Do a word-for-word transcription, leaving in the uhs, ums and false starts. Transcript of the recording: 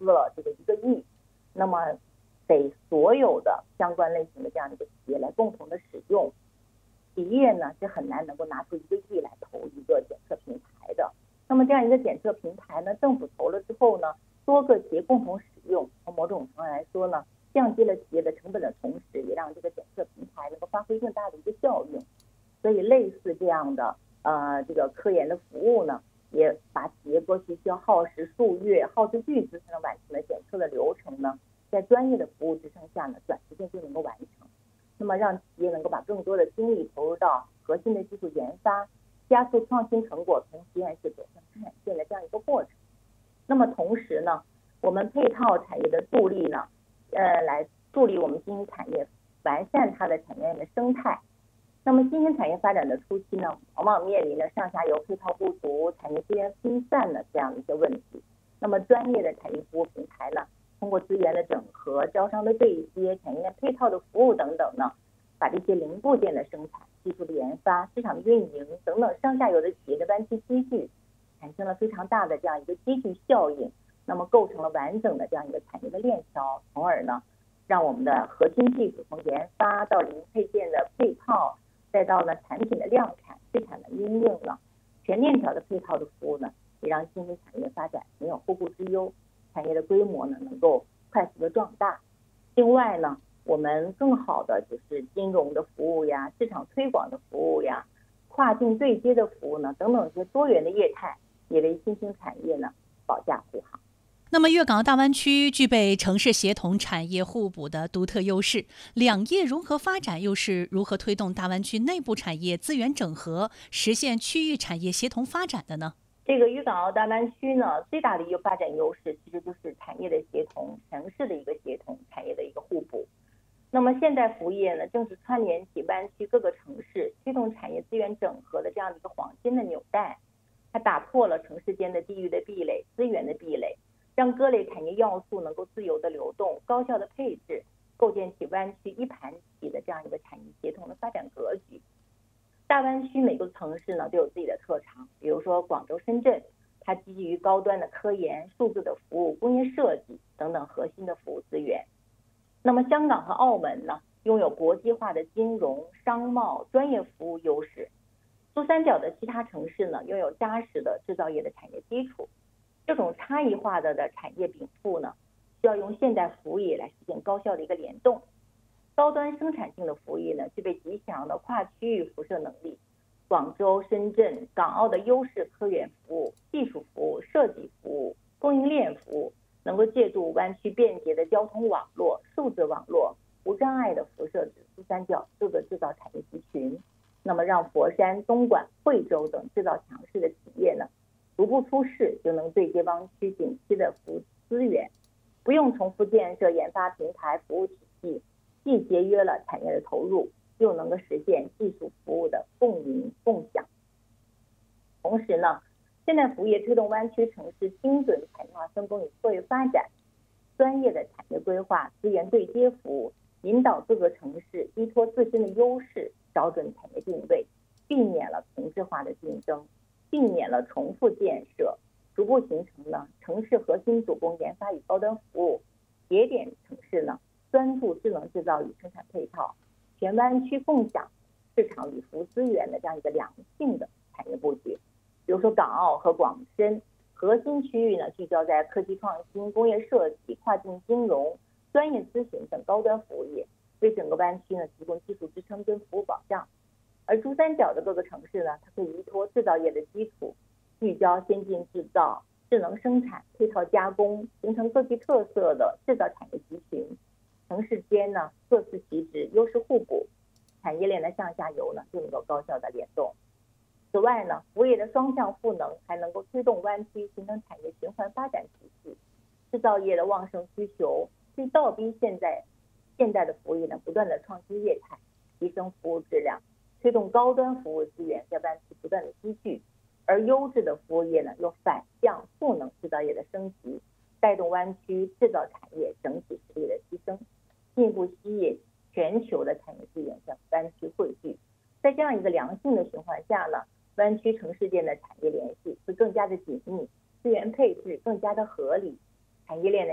了这个一个亿，那么给所有的相关类型的这样的一个企业来共同的使用。企业呢是很难能够拿出一个亿来投一个检测平台的。那么这样一个检测平台呢，政府投了之后呢，多个企业共同使用，从某种程度来说呢，降低了企业的成本的同时，也让这个检测平台能够发挥更大的一个效用。所以类似这样的呃这个科研的服务呢，也把企业过去需要耗时数月、耗资巨资才能完成的检测的流程呢，在专业的服务支撑下呢，短时间就能够完成。那么让企业能够把更多的精力投入到核心的技术研发，加速创新成果从实验室走向生产线的这样一个过程。那么同时呢，我们配套产业的助力呢，呃，来助力我们新兴产业完善它的产业链的生态。那么新兴产业发展的初期呢，往往面临着上下游配套不足、产业资源分散的这样的一些问题。那么专业的产业服务平台呢，通过资源的整合、招商的对接、产业链配套的服务等等呢，把这些零部件的生产、技术的研发、市场的运营等等上下游的企业的湾区积聚，产生了非常大的这样一个积聚效应，那么构成了完整的这样一个产业的链条，从而呢，让我们的核心技术从研发到零配件的配套，再到呢产品的量产、市场的应用呢，全链条的配套的服务呢，也让新兴产业发展没有后顾之忧，产业的规模呢能够快速的壮大。另外呢，我们更好的就是金融的服务呀、市场推广的服务呀、跨境对接的服务呢等等一些多元的业态，也为新兴产业呢保驾护航。 那么粤港澳大湾区具备城市协同、产业互补的独特优势，两业融合发展又是如何推动大湾区内部产业资源整合，实现区域产业协同发展的呢？ 这个粤港澳大湾区呢，最大的一个发展优势其实就是产业的协同、城市的一个协同、产业的一个互补。那么现代服务业呢，正是串联起湾区各个城市，推动产业资源整合的这样的一个黄金的纽带。它打破了城市间的地域的壁垒、资源的壁垒，让各类产业要素能够自由的流动、高效的配置，构建起湾区一盘棋的这样一个产业协同的发展格局。大湾区每个城市呢都有自己的特长，比如说广州、深圳，它基于高端的科研、数字的服务、工业设计等等核心的服务资源。那么香港和澳门呢，拥有国际化的金融、商贸、专业服务优势。珠三角的其他城市呢，拥有扎实的制造业的产业基础。这种差异化的的产业禀赋呢，需要用现代服务业来实现高效的一个联动。高端生产性的服务业呢，具备极强的跨区域辐射能力。广州、深圳、港澳的优势科研服务、技术服务、设计服务、供应链服务，能够借助湾区便捷的交通网络、数字网络，无障碍的辐射至珠三角各个制造产业集群。那么让佛山、东莞、惠州等制造强势的企业呢，足不出市就能对接湾区景气的服务资源，不用重复建设研发平台服务体系，既节约了产业的投入，又能够实现技术服务的共赢共享。同时呢，现代服务业推动湾区城市精准产业化分工与策略发展，专业的产业规划、资源对接服务，引导各个城市依托自身的优势，找准产业定位，避免了同质化的竞争，避免了重复建设，逐步形成了城市核心主攻研发与高端服务，节点城市呢专注智能制造与生产配套，全湾区共享市场与服务资源的这样一个良性的产业布局。比如说港澳和广深核心区域呢，聚焦在科技创新、工业设计、跨境金融、专业咨询等高端服务业，为整个湾区呢提供技术支撑跟服务保障。而珠三角的各个城市呢，它可以依托制造业的基础，聚焦先进制造、智能生产、配套加工，形成各具特色的制造产业集群。城市间呢各司其职，优势互补，产业链的向下游呢就能够高效的联动。此外呢，服务业的双向赋能还能够推动湾区形成产业循环发展体系。制造业的旺盛需求，对倒逼现在现代的服务业呢不断的创新业态，提升服务质量，推动高端服务资源在湾区不断的积聚，而优质的服务业呢又反向赋能制造业的升级，带动湾区制造产业整体实力的提升，进一步吸引全球的产业资源向湾区汇聚。在这样一个良性的循环下呢，湾区城市间的产业联系会更加的紧密，资源配置更加的合理，产业链的